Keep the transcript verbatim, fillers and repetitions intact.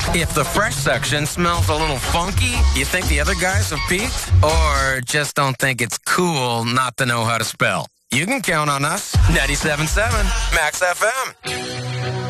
If the fresh section smells a little funky, you think the other guys have peaked? Or just don't think it's cool not to know how to spell? You can count on us. ninety-seven point seven Max F M.